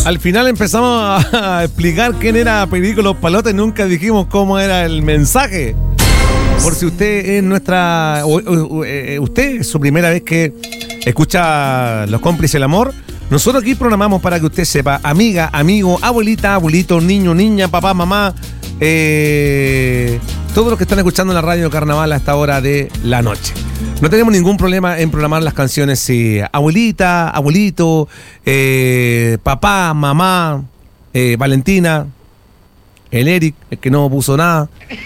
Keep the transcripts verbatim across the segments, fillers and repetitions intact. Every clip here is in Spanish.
Al final empezamos a explicar quién era Perico Los Palotes y nunca dijimos cómo era el mensaje. Por si usted es nuestra... O, o, o, usted es su primera vez que escucha Los Cómplices del Amor, nosotros aquí programamos para que usted sepa, amiga, amigo, abuelita, abuelito, niño, niña, papá, mamá, eh, todos los que están escuchando en la radio Carnaval a esta hora de la noche. No tenemos ningún problema en programar las canciones si abuelita, abuelito, eh, papá, mamá, eh, Valentina, el Eric, el que no puso nada.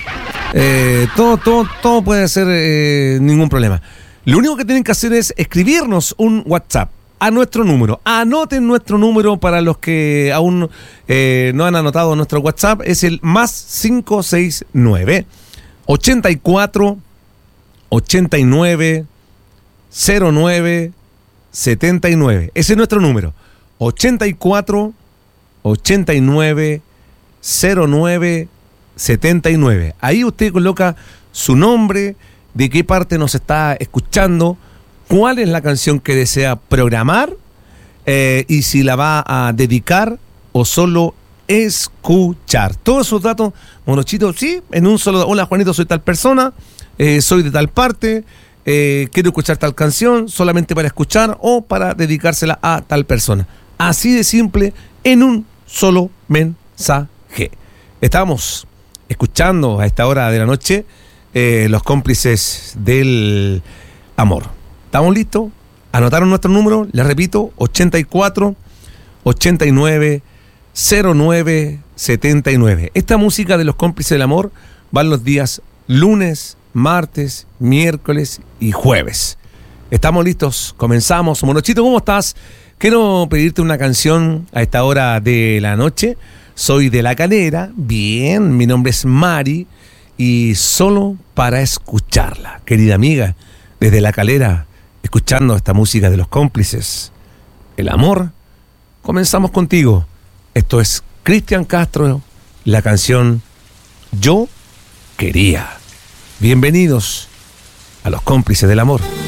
Eh, todo, todo, todo puede ser eh, ningún problema. Lo único que tienen que hacer es escribirnos un WhatsApp a nuestro número. Anoten nuestro número para los que aún eh, no han anotado nuestro WhatsApp. Es el más cinco seis nueve, ochenta y cuatro, ochenta y nueve, cero nueve, setenta y nueve. Ese es nuestro número. ochenta y cuatro, ochenta y nueve, cero nueve, setenta y nueve. Ahí usted coloca su nombre, de qué parte nos está escuchando, cuál es la canción que desea programar eh, y si la va a dedicar o solo escuchar. Todos esos datos, monochito, sí, en un solo... Hola Juanito, soy tal persona, eh, soy de tal parte, eh, quiero escuchar tal canción solamente para escuchar o para dedicársela a tal persona. Así de simple, en un solo mensaje. Estamos escuchando a esta hora de la noche eh, Los Cómplices del Amor. ¿Estamos listos? ¿Anotaron nuestro número? Les repito, ochenta y cuatro, ochenta y nueve, cero nueve, setenta y nueve. Esta música de Los Cómplices del Amor va los días lunes, martes, miércoles y jueves. ¿Estamos listos? Comenzamos. Monochito, ¿cómo estás? Quiero pedirte una canción a esta hora de la noche. Soy de La Calera, bien, mi nombre es Mari y solo para escucharla, querida amiga, desde La Calera, escuchando esta música de Los Cómplices, el amor, comenzamos contigo. Esto es Cristian Castro, la canción Yo Quería. Bienvenidos a Los Cómplices del Amor.